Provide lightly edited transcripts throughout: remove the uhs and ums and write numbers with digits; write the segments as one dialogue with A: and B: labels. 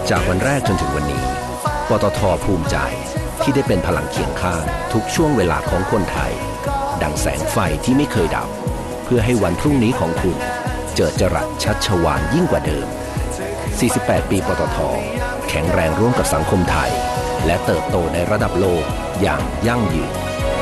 A: จากวันแรกจนถึงวันนี้ปตท.ภูมิใจที่ได้เป็นพลังเคียงข้างทุกช่วงเวลาของคนไทยดังแสงไฟที่ไม่เคยดับเพื่อให้วันพรุ่งนี้ของคุณเจิดจรัสชัชวาลยิ่งกว่าเดิม48 ปีปตท.แข็งแรงร่วมกับสังคมไทยและเติบโตในระดับโลกอย่างยั่งยืน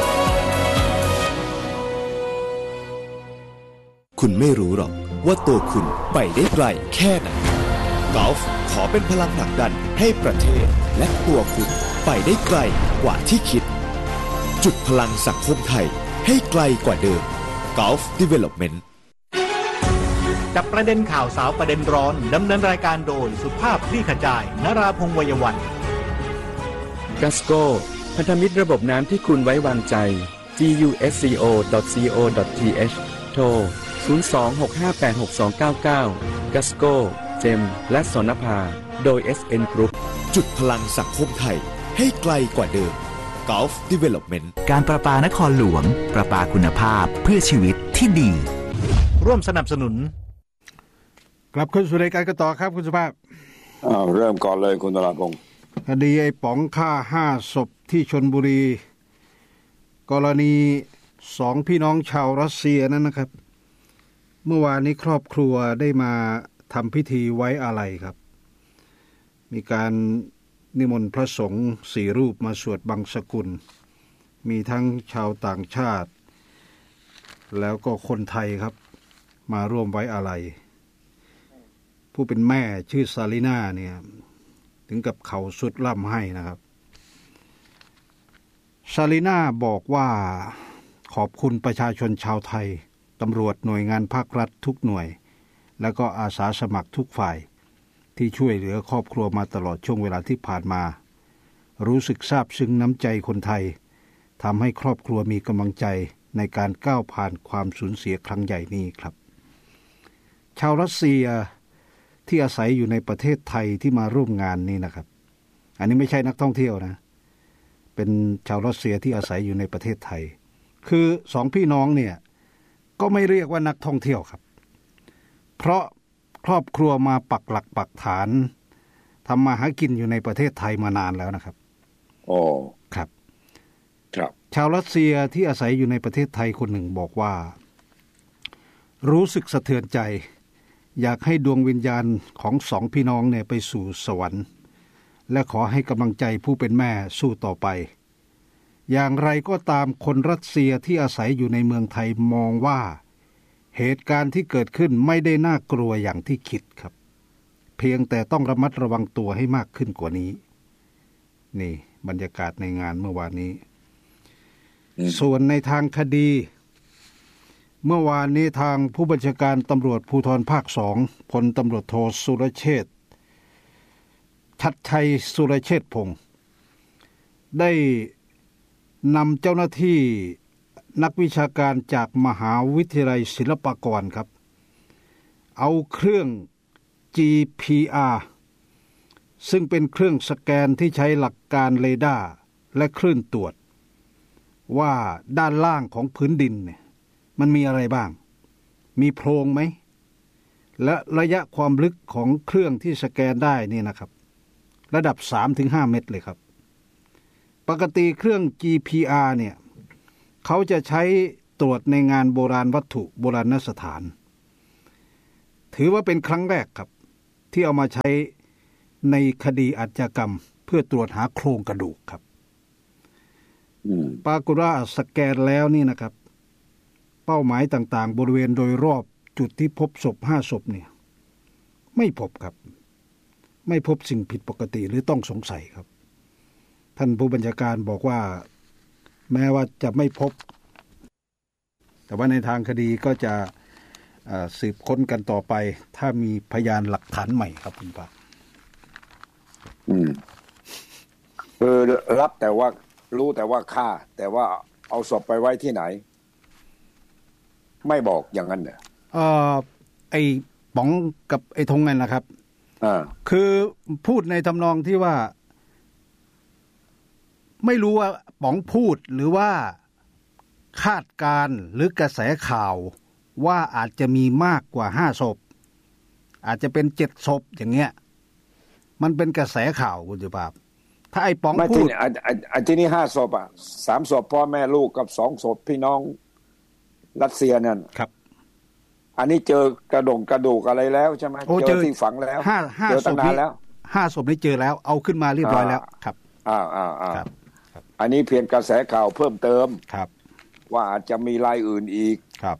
B: คุณไม่รู้หรอกว่าตัวคุณไปได้ไกลแค่ไหนกอล์ฟขอเป็นพลังผลักดันให้ประเทศและตัวคุณไปได้ไกลกว่าที่คิดจุดพลังสังคมไทยให้ไกลกว่าเดิม Gulf Development
C: จับประเด็นข่าวสาวประเด็นร้อนดำเนินรายการโดยสุภาพคลี่ขจายนราพงษ์วัยวัน
D: กัสโก้พันธมิตรระบบน้ำที่คุณไว้วางใจ gusco.co.th โทร 026586299 กัสโก้เจมและสนภาโดย SN Group
B: จุดพลังสังคมไทยให้ไกลกว่าเดิม Gulf Development
E: การประปานครหลวงประปาคุณภาพเพื่อชีวิตที่ดี
C: ร่วมสนับสนุน
F: กลับเข้าสู่รายการกันต่อครับคุณสุภาพ
G: เริ่มก่อนเลยคุณนราพงษ์
F: คดีไอ้ป๋องฆ่า5 ศพที่ชลบุรีกรณี2 พี่น้องชาวรัสเซียนั้นนะครับเมื่อวานนี้ครอบครัวได้มาทำพิธีไว้อาลัยครับมีการนิมนต์พระสงฆ์4 รูปมาสวดบังสกุลมีทั้งชาวต่างชาติแล้วก็คนไทยครับมาร่วมไว้อาลัยผู้เป็นแม่ชื่อซาลิน่าเนี่ยถึงกับเขาสุดล่ำให้นะครับซาลิน่าบอกว่าขอบคุณประชาชนชาวไทยตำรวจหน่วยงานภาครัฐทุกหน่วยแล้วก็อาสาสมัครทุกฝ่ายที่ช่วยเหลือครอบครัวมาตลอดช่วงเวลาที่ผ่านมารู้สึกซาบซึ้งน้ำใจคนไทยทำให้ครอบครัวมีกำลังใจในการก้าวผ่านความสูญเสียครั้งใหญ่นี้ครับชาวรัสเซียที่อาศัยอยู่ในประเทศไทยที่มาร่วมงานนี้นะครับอันนี้ไม่ใช่นักท่องเที่ยวนะเป็นชาวรัสเซียที่อาศัยอยู่ในประเทศไทยคือ2 พี่น้องเนี่ยก็ไม่เรียกว่านักท่องเที่ยวครับเพราะครอบครัวมาปักหลักปักฐานทำมาหากินอยู่ในประเทศไทยมานานแล้วนะครับ
G: อ๋อ
F: ครับ
G: ครับ
F: ชาวรัสเซียที่อาศัยอยู่ในประเทศไทยคนหนึ่งบอกว่ารู้สึกสะเทือนใจอยากให้ดวงวิญญาณของ2 พี่น้องเนี่ยไปสู่สวรรค์และขอให้กำลังใจผู้เป็นแม่สู้ต่อไปอย่างไรก็ตามคนรัสเซียที่อาศัยอยู่ในเมืองไทยมองว่าเหตุการณ์ที่เกิดขึ้นไม่ได้น่ากลัวอย่างที่คิดครับเพียงแต่ต้องระมัดระวังตัวให้มากขึ้นกว่านี้นี่บรรยากาศในงานเมื่อวานนี้ส่วนในทางคดีเมื่อวานนี้ทางผู้บัญชาการตำรวจภูธรภาค2พลตำรวจโทสุรเชษฐ์ชัดชัยสุรเชษฐ์พงศ์ได้นำเจ้าหน้าที่นักวิชาการจากมหาวิทยาลัยศิลปากรครับเอาเครื่อง GPR ซึ่งเป็นเครื่องสแกนที่ใช้หลักการเรดาร์และคลื่นตรวจว่าด้านล่างของพื้นดินเนี่ยมันมีอะไรบ้างมีโพรงไหมและระยะความลึกของเครื่องที่สแกนได้นี่นะครับระดับ 3-5 เมตรเลยครับปกติเครื่อง GPR เนี่ยเขาจะใช้ตรวจในงานโบราณวัตถุโบราณสถานถือว่าเป็นครั้งแรกครับที่เอามาใช้ในคดีอาชญากรรมเพื่อตรวจหาโครงกระดูกครับปรากฏว่าสแกนแล้วนี่นะครับเป้าหมายต่างๆบริเวณโดยรอบจุดที่พบศพ5 ศพเนี่ยไม่พบครับไม่พบสิ่งผิดปกติหรือต้องสงสัยครับท่านผู้บัญชาการบอกว่าแม้ว่าจะไม่พบแต่ว่าในทางคดีก็จะสืบค้นกันต่อไปถ้ามีพยานหลักฐานใหม่ครับคุณป้า
G: รับแต่ว่ารู้แต่ว่าฆ่าแต่ว่าเอาศพไปไว้ที่ไหนไม่บอกอย่างนั้นเหรอ
F: ไอ้ป๋องกับไอ้ธงนั่นนะครับคือพูดในทำนองที่ว่าไม่รู้ว่าป๋องพูดหรือว่าคาดการณ์หรือกระแสข่าวว่าอาจจะมีมากกว่า5 ศพอาจจะเป็น7 ศพอย่างเงี้ยมันเป็นกระแสข่าวคุณสุภาพถ้าไอ้ป๋องพูด
G: ที่นี่5 ศพ3 ศพพ่อแม่ลูกกับ2 ศพพี่น้องรัสเซียนั่น
F: ครับ
G: อันนี้เจอกระดูกอะไรแล้วใช่ไหมเจอที่ฝังแล้ว
F: 5 ศพนี้แล้ว5 ศพนี้เจอแล้วเอาขึ้นมาเรียบร้อยแล้วครับ
G: ครับอันนี้เพียงกระแสข่าวเพิ่มเติม
F: ครับ
G: ว่าอาจจะมีรายอื่นอีก
F: ครับ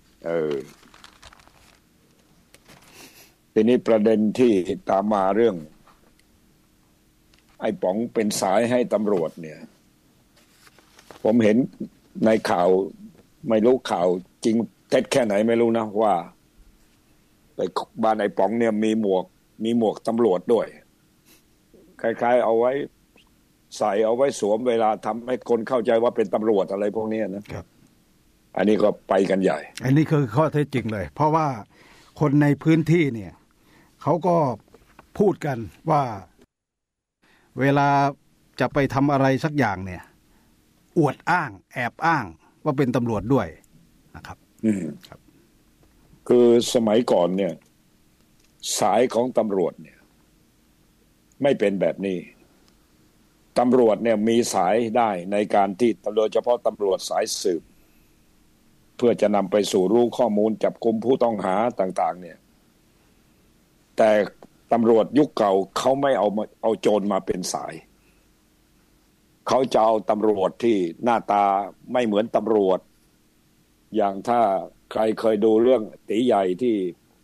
G: ทีนี้ประเด็นที่ตามมาเรื่องไอ้ป๋องเป็นสายให้ตำรวจเนี่ยผมเห็นในข่าวไม่รู้ข่าวจริงเท็จแค่ไหนไม่รู้นะว่าไปบ้านไอ้ป๋องเนี่ยมีหมวกตำรวจด้วยคล้ายๆเอาไว้ใส่เอาไว้สวมเวลาทำให้คนเข้าใจว่าเป็นตำรวจอะไรพวกนี้นะครับอันนี้ก็ไปกันใหญ่
F: อันนี้คือข้อเท็จจริงเลยเพราะว่าคนในพื้นที่เนี่ยเขาก็พูดกันว่าเวลาจะไปทำอะไรสักอย่างเนี่ยอวดอ้างแอบอ้างว่าเป็นตำรวจด้วยนะครับ
G: ครับคือสมัยก่อนเนี่ยสายของตำรวจเนี่ยไม่เป็นแบบนี้ตำรวจเนี่ยมีสายได้ในการที่โดยเฉพาะตำรวจสายสืบเพื่อจะนำไปสู่รู้ข้อมูลจับกุมผู้ต้องหาต่างๆเนี่ยแต่ตำรวจยุคเก่าเขาไม่เอาโจรมาเป็นสายเขาจะเอาตำรวจที่หน้าตาไม่เหมือนตำรวจอย่างถ้าใครเคยดูเรื่องตีใหญ่ที่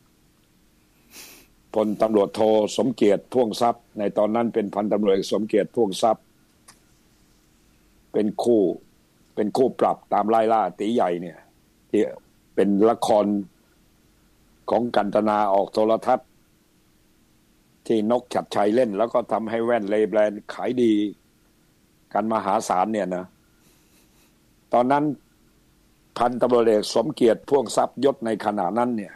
G: พลตำรวจโทสมเกียรติพ่วงทรัพย์ในตอนนั้นเป็นพันตำรวจสมเกียรติพ่วงทรัพย์เป็นคู่ปรับตามไล่ล่าตีใหญ่เนี่ยที่เป็นละครของกันตนาออกโทรทัศน์ที่นกฉัตรชัยเล่นแล้วก็ทำให้แว่นเลแบรนด์ขายดีกันมหาศาลเนี่ยนะตอนนั้นพันตำรวจเอกสมเกียรติพ่วงทรัพย์ยศในขณะนั้นเนี่ย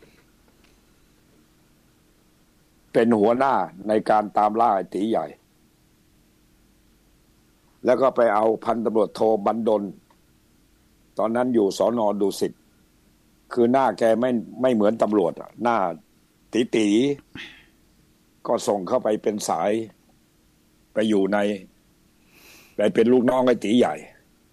G: เป็นหัวหน้าในการตามล่าตีใหญ่แล้วก็ไปเอาพันตำรวจโทบันดลตอนนั้นอยู่สน.ดุสิตคือหน้าแกไม่เหมือนตำรวจหน้าตีก็ส่งเข้าไปเป็นสายไปอยู่ไปเป็นลูกน้องไอ้ตีใหญ่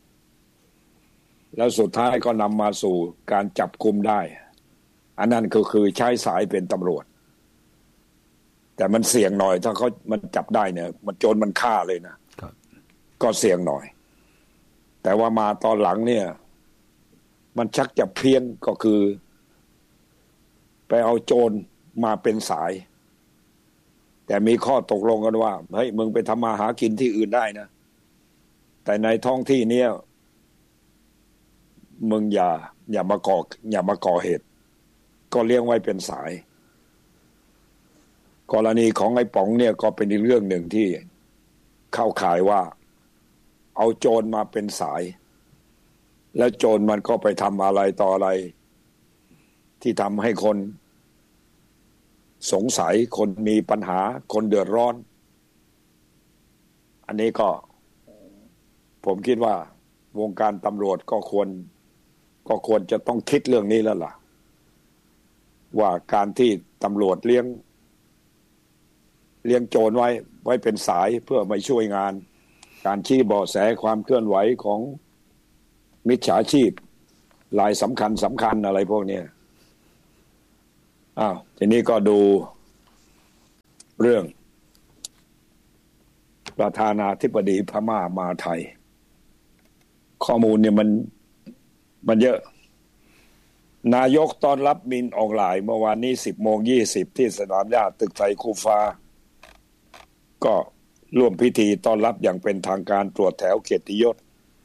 G: แล้วสุดท้ายก็นำมาสู่การจับกุมได้อันนั้นก็คือใช้สายเป็นตำรวจแต่มันเสี่ยงหน่อยถ้ามันจับได้เนี่ยมันโจรมันฆ่าเลยนะก็เสี่ยงหน่อยแต่ว่ามาตอนหลังเนี่ยมันชักจะเพี้ยนก็คือไปเอาโจรมาเป็นสายแต่มีข้อตกลงกันว่าเฮ้ยมึงไปทำมาหากินที่อื่นได้นะแต่ในท้องที่เนี้ยมึงอย่ามาก่อเหตุก็เลี้ยงไว้เป็นสายกรณีของไอ้ป๋องเนี่ยก็เป็นอีกเรื่องหนึ่งที่เข้าข่ายว่าเอาโจรมาเป็นสายแล้วโจรมันก็ไปทำอะไรต่ออะไรที่ทำให้คนสงสัยคนมีปัญหาคนเดือดร้อนอันนี้ก็ผมคิดว่าวงการตำรวจก็ควรจะต้องคิดเรื่องนี้แล้วล่ะว่าการที่ตำรวจเลี้ยงโจรไว้เป็นสายเพื่อไม่ช่วยงานการชี้เบาะแสความเคลื่อนไหวของมิจฉาชีพรายสำคัญอะไรพวกนี้ทีนี้ก็ดูเรื่องประธานาธิบดีพม่ามาไทยข้อมูลเนี่ยมันเยอะนายกต้อนรับมินออนไลน์เมื่อวานนี้ 10:20 ที่สนามหญ้าตึกไทยคูฟ้าก็ร่วมพิธีต้อนรับอย่างเป็นทางการตรวจแถวเกียรติยศ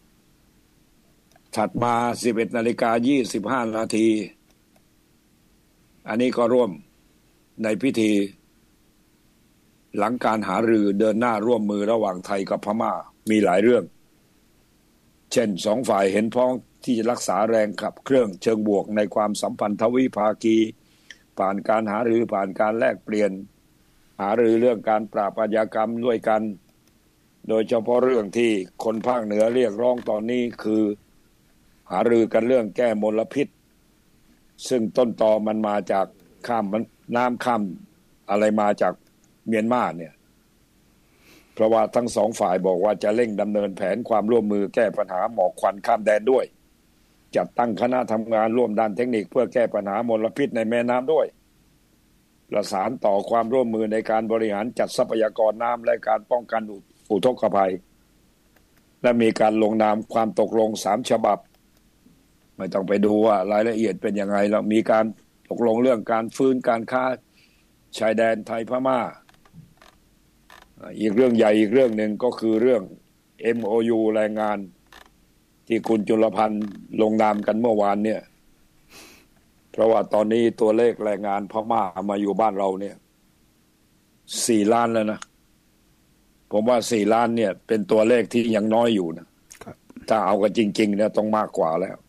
G: ถัดมา 11:25 นาทีอันนี้ก็ร่วมในพิธีหลังการหารือเดินหน้าร่วมมือระหว่างไทยกับพม่ามีหลายเรื่องเช่นสองฝ่ายเห็นพ้องที่จะรักษาแรงขับเครื่องเชิงบวกในความสัมพันธ์ทวิภาคีผ่านการหารือผ่านการแลกเปลี่ยนหารือเรื่องการปราบอาชญากรรมด้วยกันโดยเฉพาะเรื่องที่คนภาคเหนือเรียกร้องตอนนี้คือหารือกันเรื่องแก้มลพิษซึ่งต้นตอมันมาจากน้ำข้ามอะไรมาจากเมียนมาเนี่ยเพราะว่าทั้งสองฝ่ายบอกว่าจะเร่งดำเนินแผนความร่วมมือแก้ปัญหาหมอกควันข้ามแดนด้วยจัดตั้งคณะทำงานร่วมด้านเทคนิคเพื่อแก้ปัญหามลพิษในแม่น้ำด้วยประสานต่อความร่วมมือในการบริหารจัดทรัพยากรน้ำและการป้องกันอุทกภัยและมีการลงนามความตกลง3 ฉบับไม่ต้องไปดูว่ารายละเอียดเป็นยังไงแล้วมีการตกลงเรื่องการฟื้นการค้าชายแดนไทยพม่าอีกเรื่องใหญ่อีกเรื่องหนึ่งก็คือเรื่อง MOU แรงงานที่คุณจุลพันธ์ลงนามกันเมื่อวานเนี่ยเพราะว่าตอนนี้ตัวเลขแรงงานพม่ามาอยู่บ้านเราเนี่ย4 ล้านแล้วนะผมว่า4 ล้านเนี่ยเป็นตัวเลขที่ยังน้อยอยู่นะถ้าเอากันจริงๆเนี่ยต้องมากกว่า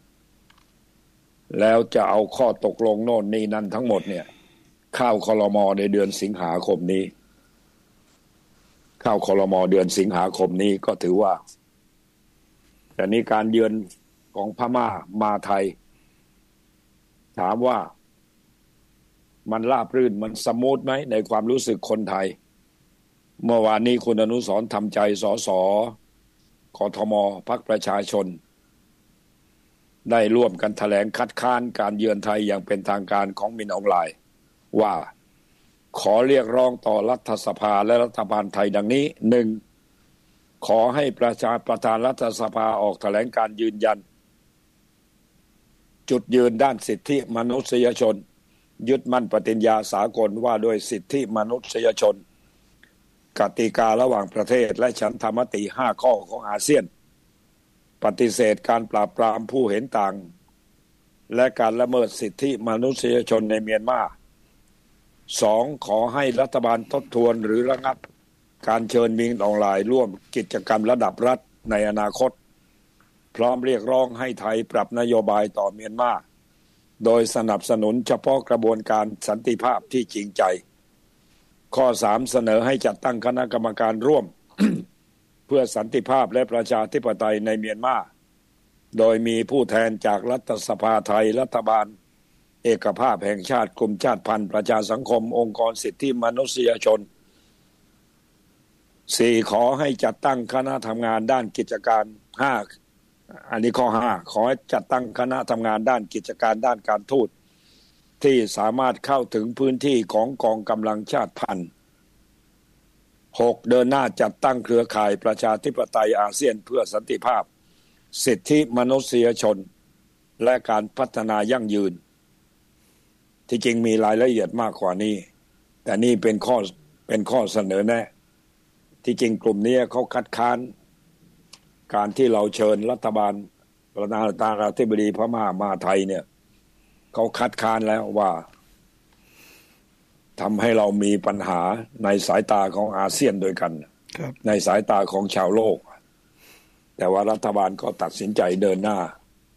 G: แล้วจะเอาข้อตกลงโน่นนี่นั่นทั้งหมดเนี่ยเข้าครม.ในเดือนสิงหาคมนี้เข้าครม.เดือนสิงหาคมนี้ก็ถือว่าแต่นี้การเยือนของพม่ามาไทยถามว่ามันราบรื่นมันสมูทไหมในความรู้สึกคนไทยเมื่อวานนี้คุณอนุสรณ์ทำใจสสกทมพรรคประชาชนได้ร่วมกันแถลงคัดค้านการเยือนไทยอย่างเป็นทางการของมินออนไลน์ว่าขอเรียกร้องต่อรัฐสภาและรัฐบาลไทยดังนี้ 1. ขอให้ประธานรัฐสภาออกแถลงการยืนยันจุดยืนด้านสิทธิมนุษยชนยึดมั่นปฏิญญาสากลว่าด้วยสิทธิมนุษยชนกติการะหว่างประเทศและฉันทามติ5 ข้อของอาเซียนปฏิเสธการปราบปรามผู้เห็นต่างและการละเมิดสิทธิมนุษยชนในเมียนมา 2. ขอให้รัฐบาลทบทวนหรือระงับการเชิญมินออนไลน์ร่วมกิจกรรมระดับรัฐในอนาคตพร้อมเรียกร้องให้ไทยปรับนโยบายต่อเมียนมาโดยสนับสนุนเฉพาะกระบวนการสันติภาพที่จริงใจข้อ 3 เสนอให้จัดตั้งคณะกรรมการร่วม เพื่อสันติภาพและประชาธิปไตยในเมียนมาโดยมีผู้แทนจากรัฐสภาไทยรัฐบาลเอกภาพแห่งชาติกลุ่มชาติพันธุ์ประชาสังคมองค์กรสิทธิมนุษยชน 4. ขอให้จัดตั้งคณะทำงานด้านกิจการ 5. อันนี้ข้อ 5 ขอให้จัดตั้งคณะทำงานด้านกิจการด้านการทูตที่สามารถเข้าถึงพื้นที่ของกองกำลังชาติพันธุ์ 6. เดินหน้าจัดตั้งเครือข่ายประชาธิปไตยอาเซียนเพื่อสันติภาพสิทธิมนุษยชนและการพัฒนายั่งยืนที่จริงมีรายละเอียดมากกว่านี้แต่นี่เป็นข้อเสนอแนะที่จริงกลุ่มนี้เขาคัดค้านการที่เราเชิญรัฐบาลประธานาธิบดีพม่ามาไทยเนี่ยเขาคัดค้านแล้วว่าทำให้เรามีปัญหาในสายตาของอาเซียนด้วยกันในสายตาของชาวโลกแต่ว่ารัฐบาลก็ตัดสินใจเดินหน้า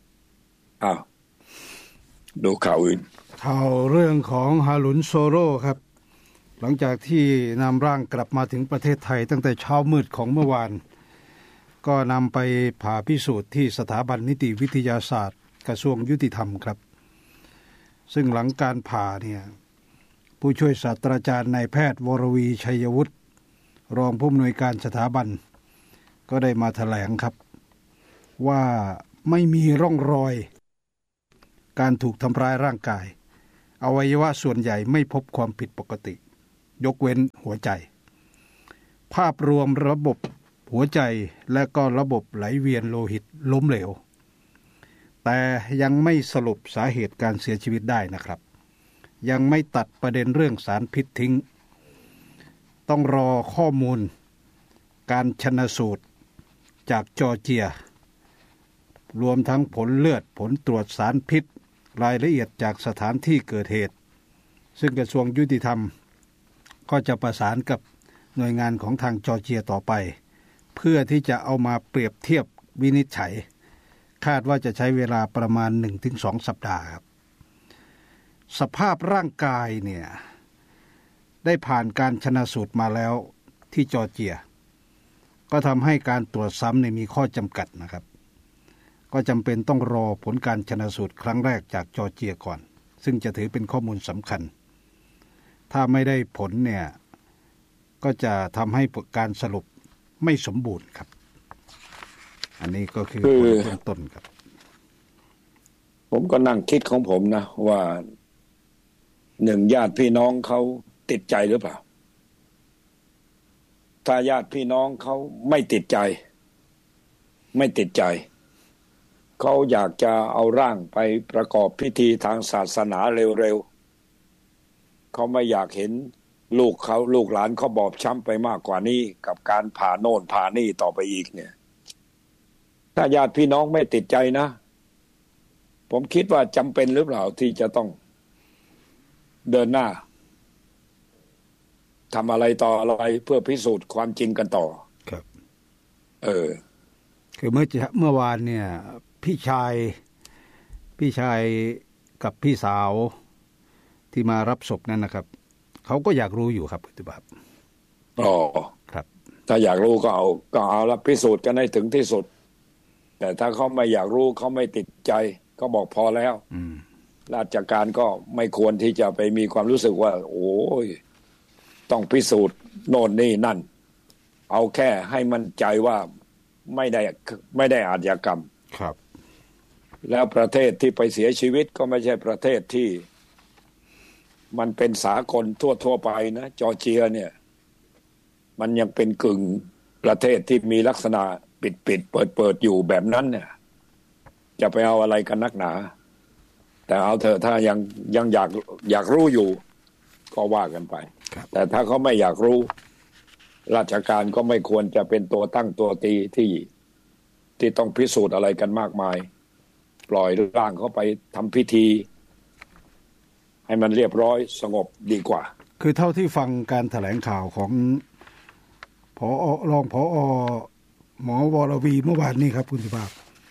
G: ดูข่าวอื่น
F: ข่าวเรื่องของฮาลุนโซโร่ครับหลังจากที่นำร่างกลับมาถึงประเทศไทยตั้งแต่เช้ามืดของเมื่อวานก็นำไปผ่าพิสูจน์ที่สถาบันนิติวิทยาศาสตร์กระทรวงยุติธรรมครับซึ่งหลังการผ่าเนี่ยผู้ช่วยศาสตราจารย์นายแพทย์วรวีชัยวุฒิรองผู้อำนวยการสถาบันก็ได้มาแถลงครับว่าไม่มีร่องรอยการถูกทำร้ายร่างกายอวัยวะส่วนใหญ่ไม่พบความผิดปกติยกเว้นหัวใจภาพรวมระบบหัวใจและก็ระบบไหลเวียนโลหิตล้มเหลวแต่ยังไม่สรุปสาเหตุการเสียชีวิตได้นะครับยังไม่ตัดประเด็นเรื่องสารพิษทิ้งต้องรอข้อมูลการชันสูตรจากจอร์เจียรวมทั้งผลเลือดผลตรวจสารพิษรายละเอียดจากสถานที่เกิดเหตุซึ่งกระทรวงยุติธรรมก็จะประสานกับหน่วยงานของทางจอร์เจียต่อไปเพื่อที่จะเอามาเปรียบเทียบวินิจฉัยคาดว่าจะใช้เวลาประมาณ 1-2 สัปดาห์ครับสภาพร่างกายเนี่ยได้ผ่านการชันสูตรมาแล้วที่จอร์เจียก็ทำให้การตรวจซ้ำมีข้อจำกัดนะครับก็จำเป็นต้องรอผลการชันสูตรครั้งแรกจากจอร์เจียก่อนซึ่งจะถือเป็นข้อมูลสำคัญถ้าไม่ได้ผลเนี่ยก็จะทำให้การสรุปไม่สมบูรณ์ครับอันนี้ก็คือผลเบื้องต้นครับ
G: ผมก็นั่งคิดของผมนะว่าหนึ่งญาติพี่น้องเขาติดใจหรือเปล่าถ้าญาติพี่น้องเขาไม่ติดใจเขาอยากจะเอาร่างไปประกอบพิธีทางศาสนาเร็วๆเขาไม่อยากเห็นลูกหลานเขาบอบช้ำไปมากกว่านี้กับการผ่าโน่นผ่านี่ต่อไปอีกเนี่ยถ้าญาติพี่น้องไม่ติดใจนะผมคิดว่าจำเป็นหรือเปล่าที่จะต้องเดินหน้าทำอะไรต่ออะไรเพื่อพิสูจน์ความจริงกันต่อ
F: ครับคือเมื่อวานเนี่ยพี่ชายกับพี่สาวที่มารับศพนั่นนะครับเขาก็อยากรู้อยู่ครับคุณบับ
G: ครับถ้าอยากรู้ก็เอาละพิสูจน์กันให้ถึงที่สุดแต่ถ้าเขาไม่อยากรู้เขาไม่ติดใจก็บอกพอแล้วราชการก็ไม่ควรที่จะไปมีความรู้สึกว่าโอ้ยต้องพิสูจน์โน่นนี่นั่นเอาแค่ให้มั่นใจว่าไม่ได้อาชญากรรม
F: ครับ
G: แล้วประเทศที่ไปเสียชีวิตก็ไม่ใช่ประเทศที่มันเป็นสากลทั่วไปนะจอร์เจียเนี่ยมันยังเป็นกึ่งประเทศที่มีลักษณะปิดเปิดอยู่แบบนั้นเนี่ยจะไปเอาอะไรกันนักหนาแต่เอาเถอะถ้ายังอยากรู้อยู่ก็ว่ากันไปแต่ถ้าเขาไม่อยากรู้ราชการก็ไม่ควรจะเป็นตัวตั้งตัวตีที่ต้องพิสูจน์อะไรกันมากมายปล่อยร่างเขาไปทำพิธีให้มันเรียบร้อยสงบดีกว่า
F: คือเท่าที่ฟังการแถลงข่าวของรองผอ.หมอวรวีเมื่อวานนี้ครับคุณสุภาพ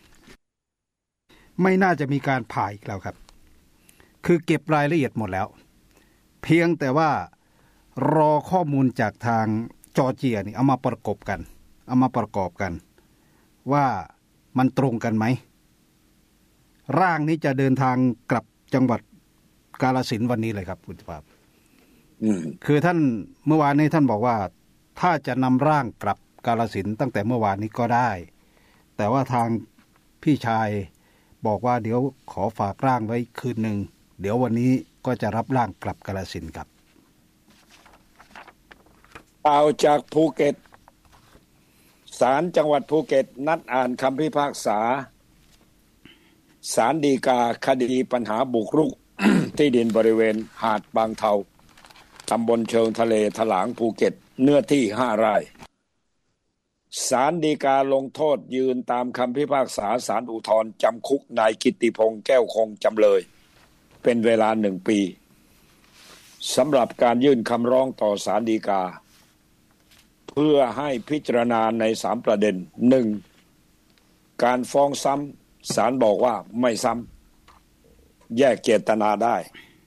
F: ไม่น่าจะมีการผ่าอีกแล้วครับคือเก็บรายละเอียดหมดแล้วเพียงแต่ว่ารอข้อมูลจากทางจอร์เจียนี่เอามาประกอบกันว่ามันตรงกันไหมร่างนี้จะเดินทางกลับจังหวัดกาฬสินธุ์วันนี้เลยครับคุณสุภาพคือท่านเมื่อวานนี้ท่านบอกว่าถ้าจะนำร่างกลับกาฬสินธุ์ตั้งแต่เมื่อวานนี้ก็ได้แต่ว่าทางพี่ชายบอกว่าเดี๋ยวขอฝากร่างไว้คืนนึงเดี๋ยววันนี้ก็จะรับร่างกลับกาฬสินธุ์ครับ
G: เอาจากภูเก็ตศาลจังหวัดภูเก็ตนัดอ่านคำพิพากษาศาลฎีกาคดีปัญหาบุกรุก ที่ดินบริเวณหาดบางเทาตำบลเชิงทะเลถลางภูเก็ตเนื้อที่5 ไร่ศาลฎีกาลงโทษยืนตามคำพิพากษาศาลอุทธรณ์จำคุกนายกิตติพงษ์แก้วคงจำเลยเป็นเวลา1 ปีสำหรับการยื่นคำร้องต่อศาลฎีกาเพื่อให้พิจารณาใน3 ประเด็น 1. การฟ้องซ้ำศาลบอกว่าไม่ซ้ำแยกเจตนาได้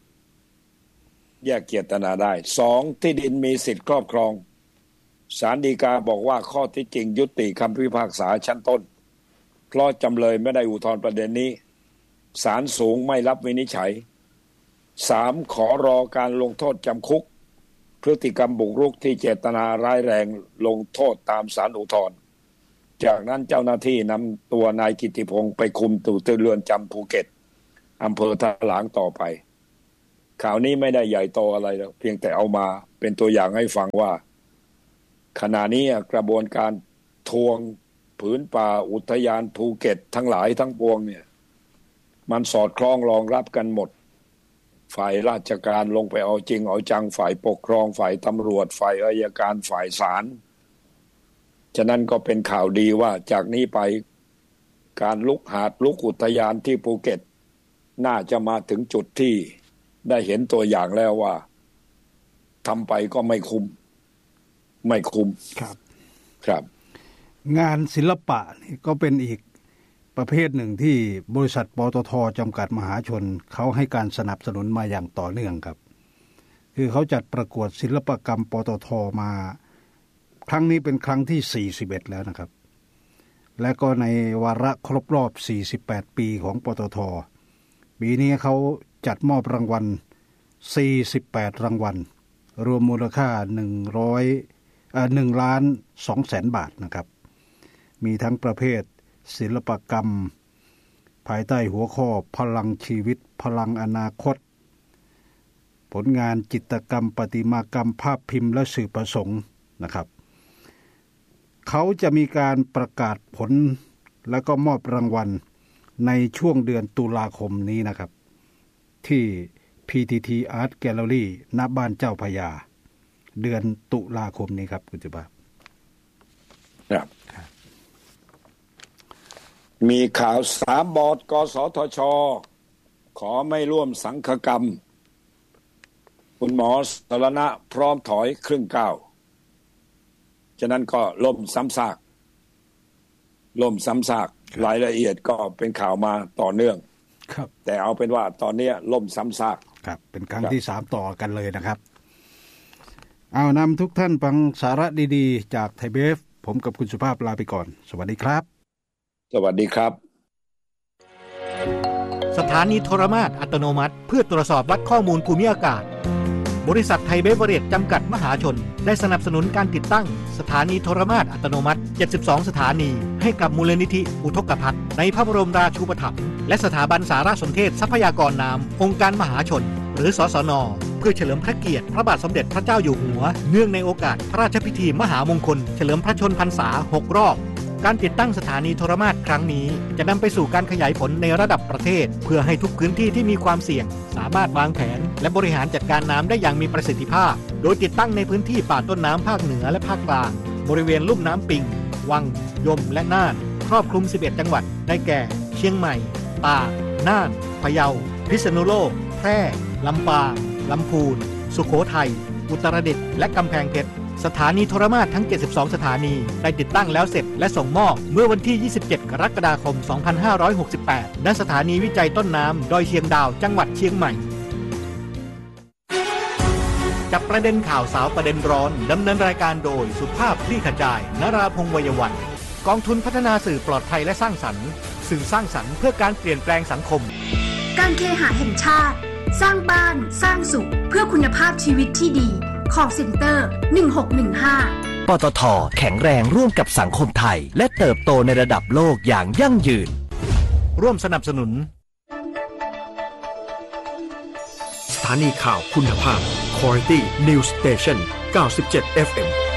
G: 2. ที่ดินมีสิทธิครอบครองศาลฎีกาบอกว่าข้อที่จริงยุติคำพิพากษาชั้นต้นเพราะจำเลยไม่ได้อุทธรณ์ประเด็นนี้ศาลสูงไม่รับวินิจฉัย 3. ขอรอการลงโทษจำคุกพฤติกรรมบุกรุกที่เจตนาร้ายแรงลงโทษตามศาลอุทธรณ์จากนั้นเจ้าหน้าที่นำตัวนายกิตติพงษ์ไปคุมตัวเรือนจำภูเก็ตอำเภอถลางต่อไปข่าวนี้ไม่ได้ใหญ่โตอะไรหรอกเพียงแต่เอามาเป็นตัวอย่างให้ฟังว่าขณะนี้กระบวนการทวงผืนป่าอุทยานภูเก็ตทั้งหลายทั้งปวงเนี่ยมันสอดคล้องรองรับกันหมดฝ่ายราชการลงไปเอาจริงเอาจังฝ่ายปกครองฝ่ายตำรวจฝ่ายอัยการฝ่ายศาลฉะนั้นก็เป็นข่าวดีว่าจากนี้ไปการลุกหาดลุกอุทยานที่ภูเก็ตน่าจะมาถึงจุดที่ได้เห็นตัวอย่างแล้วว่าทำไปก็ไม่คุ้มครับ
F: งานศิลปะนี่ก็เป็นอีกประเภทหนึ่งที่บริษัทปตท.จำกัดมหาชนเขาให้การสนับสนุนมาอย่างต่อเนื่องครับคือเขาจัดประกวดศิลปกรรมปตท.มาครั้งนี้เป็นครั้งที่41แล้วนะครับและก็ในวาระครบรอบ48ปีของปตท.ปีนี้เขาจัดมอบรางวัล48รางวัลรวมมูลค่า 1,200,000 บาทนะครับมีทั้งประเภทศิลปกรรมภายใต้หัวข้อพลังชีวิตพลังอนาคตผลงานจิตรกรรมประติมากรรมภาพพิมพ์และสื่อประสงค์นะครับเขาจะมีการประกาศผลแล้วก็มอบรางวัลในช่วงเดือนตุลาคมนี้นะครับที่ PTT Art Gallery ณบ้านเจ้าพระยาเดือนตุลาคมนี้ครับคุณจุบา
G: ครับมีข่าว3 บอร์ดกสทช.ขอไม่ร่วมสังฆกรรมคุณหมอสรณะพร้อมถอยครึ่งก้าวฉะนั้นก็ล่มซ้ำซากรายละเอียดก็เป็นข่าวมาต่อเนื่อง
F: ครับ
G: แต่เอาเป็นว่าตอนนี้ล่มซ้ำซาก
F: ครับเป็นครั้งที่3ต่อกันเลยนะครับเอานำทุกท่านฟังสาระดีๆจากไทยเบฟผมกับคุณสุภาพลาไปก่อนสวัสดีครับ
G: สวัสดีครับ
C: สถานีโทรมาตรอัตโนมัติเพื่อตรวจสอบวัดข้อมูลภูมิอากาศบริษัทไทยเบเวอเรจจำกัดมหาชนได้สนับสนุนการติดตั้งสถานีโทรมาตรอัตโนมัติ72สถานีให้กับมูลนิธิอุทกภัทในพระบรมราชูปถัมภ์และสถาบันสารสนเทศทรัพยากรน้ำองค์การมหาชนหรือสสน.เพื่อเฉลิมพระเกียรติพระบาทสมเด็จพระเจ้าอยู่หัวเนื่องในโอกาสพระราชพิธีมหามงคลเฉลิมพระชนพรรษา6 รอบการติดตั้งสถานีโทรมาตรครั้งนี้จะนำไปสู่การขยายผลในระดับประเทศเพื่อให้ทุกพื้นที่ที่มีความเสี่ยงสามารถวางแผนและบริหารจัดการน้ำได้อย่างมีประสิทธิภาพโดยติดตั้งในพื้นที่ป่าต้นน้ำภาคเหนือและภาคกลางบริเวณลุ่มน้ำปิงวังยมและน่านครอบคลุม11จังหวัดได้แก่เชียงใหม่ตากน่านพะเยาพิษณุโลกแพร่ลำปางลำพูนสุโขทัยอุตรดิตถ์และกำแพงเพชรสถานีโทรมาตรทั้ง72สถานีได้ติดตั้งแล้วเสร็จและส่งมอบเมื่อวันที่27กรกฎาคม2568ณสถานีวิจัยต้นน้ำดอยเชียงดาวจังหวัดเชียงใหม่จับประเด็นข่าวสาวประเด็นร้อนดำเนินรายการโดยสุภาพคลี่ขจายนราพงษ์ วัยวันกองทุนพัฒนาสื่อปลอดภัยและสร้างสรรค์สื่อสร้างสรรค์เพื่อการเปลี่ยนแปลงสังคม
H: การเคหะแห่งชาติสร้างบ้านสร้างสุขเพื่อคุณภาพชีวิตที่ดีcall center 1615
E: ปตท.แข็งแรงร่วมกับสังคมไทยและเติบโตในระดับโลกอย่างยั่งยืน
C: ร่วมสนับสนุน
I: สถานีข่าวคุณภาพ Quality News Station 97 FM